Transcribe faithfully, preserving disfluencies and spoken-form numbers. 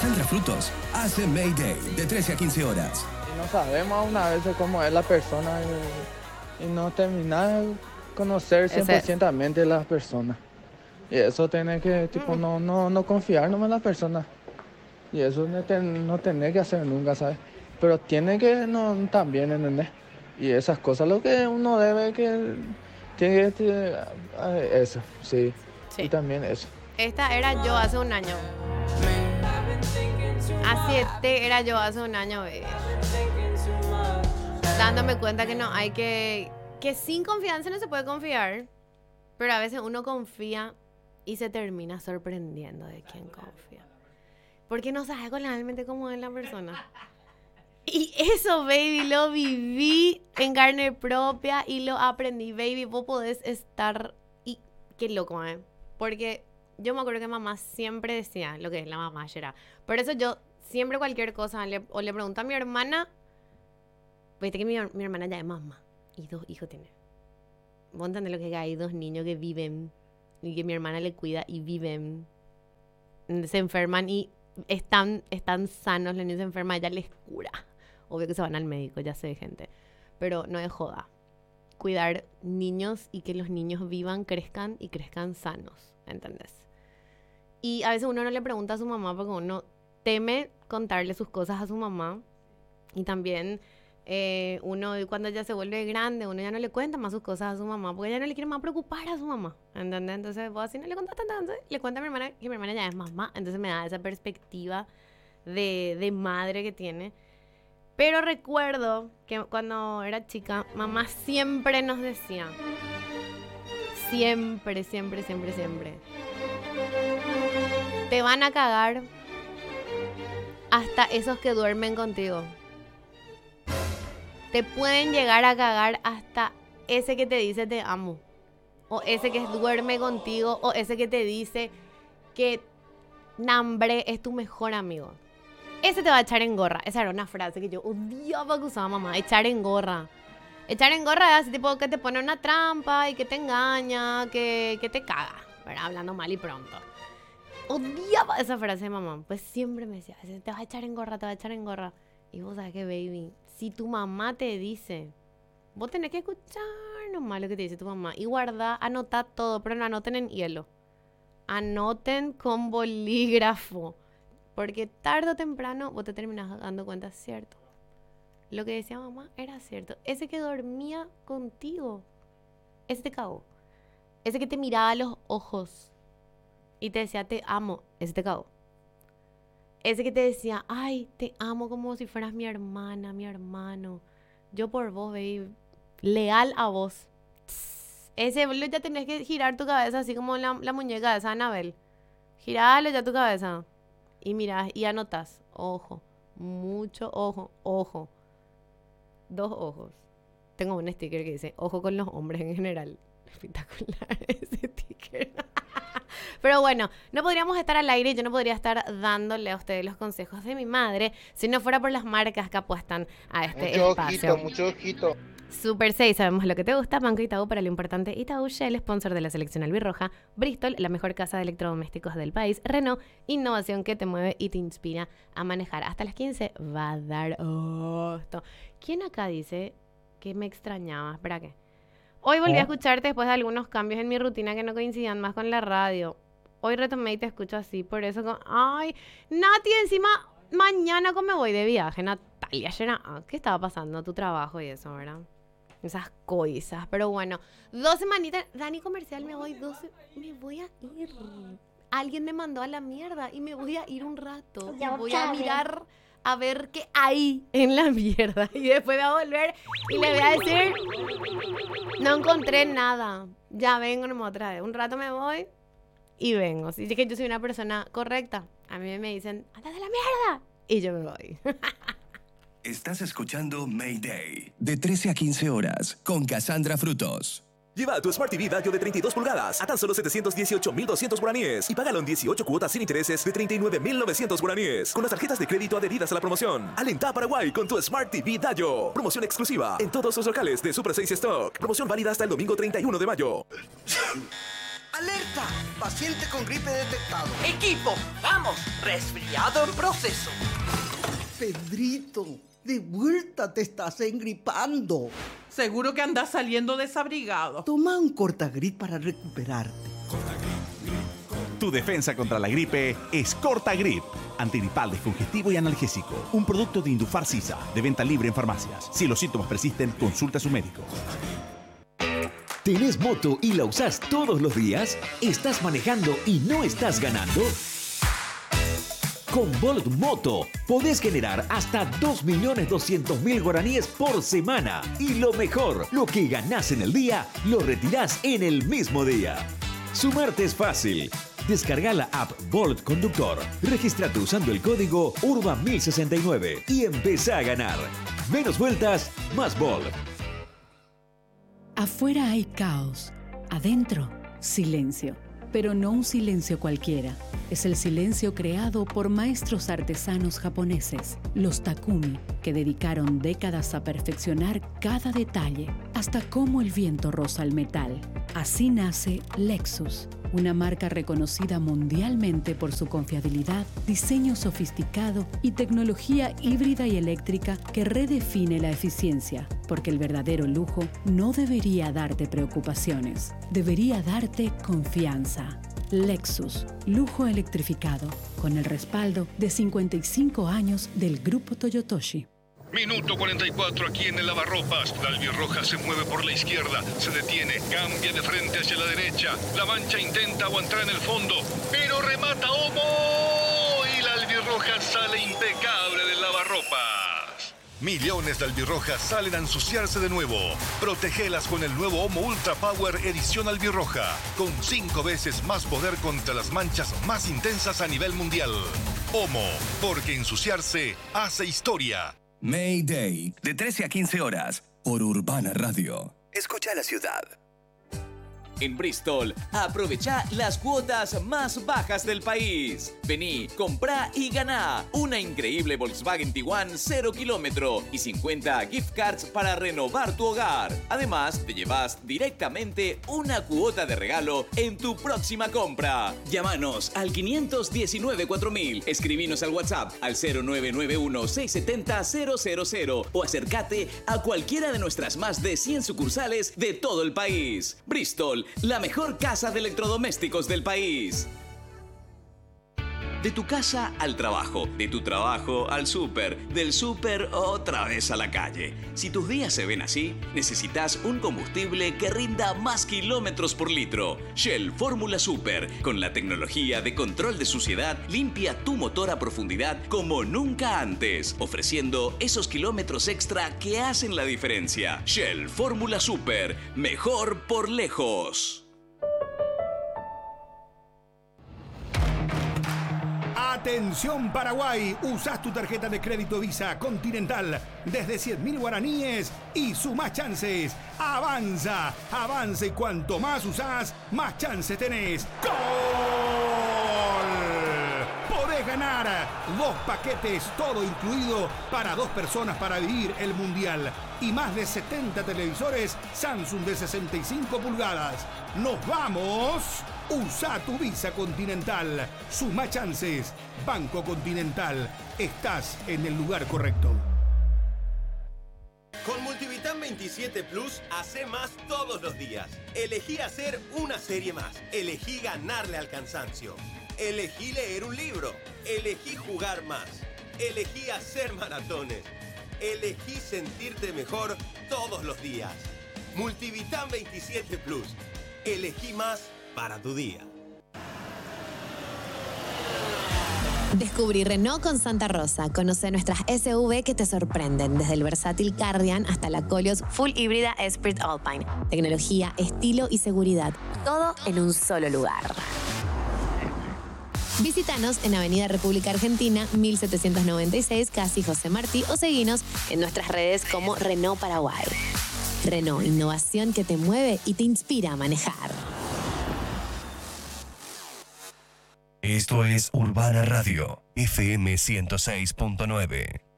Cassandra Frutos hace Mayday de trece a quince horas. Y no sabemos una vez cómo es la persona y, y no terminar de conocer cien por ciento a las personas. Y eso tiene que, tipo, mm. no, no, no confiar nomás en las personas. Y eso no, ten, no tiene que hacer nunca, ¿sabes? Pero tiene que no, también, ¿entendés? Y esas cosas, lo que uno debe que... Tiene que... Eso, sí. sí. Y también eso. Esta era yo hace un año. Así este era yo hace un año, baby. Dándome cuenta que no hay que... Que sin confianza no se puede confiar. Pero a veces uno confía y se termina sorprendiendo de quién confía. Porque no sabes realmente cómo es la persona. Y eso, baby, lo viví en carne propia y lo aprendí. Baby, vos podés estar... Y qué loco, ¿eh? Porque yo me acuerdo que mamá siempre decía lo que es la mamá, Shera. Por eso yo siempre cualquier cosa le, o le pregunto a mi hermana. Viste que mi, mi hermana ya es mamá y dos hijos tiene. Vos entendés lo que es que hay dos niños que viven y que mi hermana le cuida y viven. Se enferman y están, están sanos, los niños se enferman, ella les cura. Obvio que se van al médico, ya sé, gente. Pero no es joda. Cuidar niños y que los niños vivan, crezcan y crezcan sanos, ¿entendés? Y a veces uno no le pregunta a su mamá porque uno teme contarle sus cosas a su mamá. Y también eh, uno cuando ya se vuelve grande, uno ya no le cuenta más sus cosas a su mamá porque ya no le quiere más preocupar a su mamá, ¿entendés? Entonces vos así no le contas tanto, entonces le cuento a mi hermana que mi hermana ya es mamá. Entonces me da esa perspectiva de, de madre que tiene. Pero recuerdo que cuando era chica, mamá siempre nos decía, siempre, siempre, siempre, siempre, te van a cagar hasta esos que duermen contigo. Te pueden llegar a cagar hasta ese que te dice te amo. O ese que duerme contigo. O ese que te dice que Nambre es tu mejor amigo. Ese te va a echar en gorra. Esa era una frase que yo odiaba que usaba mamá. Echar en gorra. Echar en gorra es así tipo que te pone una trampa y que te engaña, que, que te caga, ¿verdad? Hablando mal y pronto. Odiaba esa frase de mamá. Pues siempre me decía, te vas a echar en gorra, te vas a echar en gorra. Y vos sabés que, baby, si tu mamá te dice, vos tenés que escuchar nomás lo que te dice tu mamá. Y guardá, anotá todo, pero no anoten en hielo. Anoten con bolígrafo. Porque tarde o temprano vos te terminás dando cuenta, cierto. Lo que decía mamá era cierto. Ese que dormía contigo, ese te cagó. Ese que te miraba a los ojos y te decía, te amo, ese te cagó. Ese que te decía, ay, te amo como si fueras mi hermana, mi hermano. Yo por vos, baby, leal a vos. Ese ya tenés que girar tu cabeza así como la, la muñeca de esa Anabel. Girale ya tu cabeza. Y mirás y anotás. Ojo. Mucho ojo. Ojo. Dos ojos. Tengo un sticker que dice, ojo con los hombres en general. Espectacular ese sticker. Pero bueno, no podríamos estar al aire y yo no podría estar dándole a ustedes los consejos de mi madre si no fuera por las marcas que apuestan a este mucho espacio. Mucho ojito, mucho ojito. Super seis, sabemos lo que te gusta. Banco Itaú para lo importante. Itaú Shell, sponsor de la selección albirroja. Bristol, la mejor casa de electrodomésticos del país. Renault, innovación que te mueve y te inspira a manejar. Hasta las quince va a dar esto. ¿Quién acá dice que me extrañaba? ¿Para qué? Hoy volví ¿Eh? a escucharte después de algunos cambios en mi rutina que no coincidían más con la radio. Hoy retomé y te escucho así. Por eso, con... ay, Nati, encima mañana como me voy de viaje. Natalia, ¿qué estaba pasando? Tu trabajo y eso, ¿verdad? Esas cosas, pero bueno, dos semanitas, Dani Comercial, me voy doce, me voy a ir. Alguien me mandó a la mierda y me voy a ir un rato. Y voy a mirar a ver qué hay en la mierda. Y después voy a volver y le voy a decir, no encontré nada. Ya vengo nomás otra vez. Un rato me voy y vengo. Si es que yo soy una persona correcta, a mí me dicen, ¡anda de la mierda! Y yo me voy. Estás escuchando Mayday de trece a quince horas con Cassandra Frutos. Lleva tu Smart T V Dayo de treinta y dos pulgadas a tan solo setecientos dieciocho mil doscientos guaraníes y págalo en dieciocho cuotas sin intereses de treinta y nueve mil novecientos guaraníes con las tarjetas de crédito adheridas a la promoción. Alentá Paraguay con tu Smart T V Dayo. Promoción exclusiva en todos los locales de Super seis Stock. Promoción válida hasta el domingo treinta y uno de mayo. ¡Alerta! Paciente con gripe detectado. ¡Equipo! ¡Vamos! resfriado en proceso. Pedrito, de vuelta te estás engripando. Seguro que andás saliendo desabrigado. Toma un Cortagrit para recuperarte. Tu defensa contra la gripe es Cortagrit. Antigripal, descongestivo y analgésico. Un producto de Indufar Sisa, de venta libre en farmacias. Si los síntomas persisten, consulta a su médico. ¿Tenés moto y la usás todos los días? ¿Estás manejando y no estás ganando? Con Bolt Moto podés generar hasta dos millones doscientos mil guaraníes por semana. Y lo mejor, lo que ganás en el día, lo retirás en el mismo día. Sumarte es fácil. Descarga la app Bolt Conductor, regístrate usando el código U R B A mil sesenta y nueve y empezá a ganar. Menos vueltas, más Bolt. Afuera hay caos, adentro silencio, pero no un silencio cualquiera. Es el silencio creado por maestros artesanos japoneses, los Takumi, que dedicaron décadas a perfeccionar cada detalle, hasta cómo el viento roza el metal. Así nace Lexus, una marca reconocida mundialmente por su confiabilidad, diseño sofisticado y tecnología híbrida y eléctrica que redefine la eficiencia, porque el verdadero lujo no debería darte preocupaciones, debería darte confianza. Lexus, lujo electrificado, con el respaldo de cincuenta y cinco años del Grupo Toyotoshi. Minuto cuarenta y cuatro aquí en el lavarropas. La albirroja se mueve por la izquierda, se detiene, cambia de frente hacia la derecha. La mancha intenta aguantar en el fondo, pero remata Omo y la albirroja sale impecable del lavarropas. Millones de albirrojas salen a ensuciarse de nuevo. Protégelas con el nuevo Omo Ultra Power Edición Albirroja, con cinco veces más poder contra las manchas más intensas a nivel mundial. Omo, porque ensuciarse hace historia. Mayday, de trece a quince horas, por Urbana Radio. Escucha la ciudad. En Bristol, aprovecha las cuotas más bajas del país. Vení, comprá y ganá una increíble Volkswagen Tiguan cero kilómetro y cincuenta gift cards para renovar tu hogar. Además, te llevas directamente una cuota de regalo en tu próxima compra. Llámanos al quinientos diecinueve cuatro mil, escribinos al WhatsApp al cero nueve nueve uno seis siete cero cero cero cero o acércate a cualquiera de nuestras más de cien sucursales de todo el país. Bristol, la mejor casa de electrodomésticos del país. De tu casa al trabajo, de tu trabajo al súper, del súper otra vez a la calle. Si tus días se ven así, necesitas un combustible que rinda más kilómetros por litro. Shell Fórmula Super, con la tecnología de control de suciedad, limpia tu motor a profundidad como nunca antes, ofreciendo esos kilómetros extra que hacen la diferencia. Shell Fórmula Super, mejor por lejos. Atención Paraguay, usás tu tarjeta de crédito Visa Continental desde cien mil guaraníes y sumás chances. Avanza, avanza y cuanto más usás, más chances tenés. ¡Gol! Podés ganar dos paquetes, todo incluido, para dos personas para vivir el Mundial y más de setenta televisores Samsung de sesenta y cinco pulgadas. ¡Nos vamos! Usa tu Visa Continental. Suma chances. Banco Continental. Estás en el lugar correcto. Con Multivitam veintisiete Plus, hace más todos los días. Elegí hacer una serie más. Elegí ganarle al cansancio. Elegí leer un libro. Elegí jugar más. Elegí hacer maratones. Elegí sentirte mejor todos los días. Multivitam veintisiete Plus. Elegí más para tu día. Descubrí Renault con Santa Rosa. Conoce nuestras S U V que te sorprenden, desde el versátil Cardian hasta la Koleos Full Híbrida Esprit Alpine. Tecnología, estilo y seguridad, todo en un solo lugar. Visítanos en Avenida República Argentina, mil setecientos noventa y seis, casi José Martí, o seguinos en nuestras redes como Renault Paraguay. Renault, innovación que te mueve y te inspira a manejar. Esto es Urbana Radio, F M ciento seis punto nueve.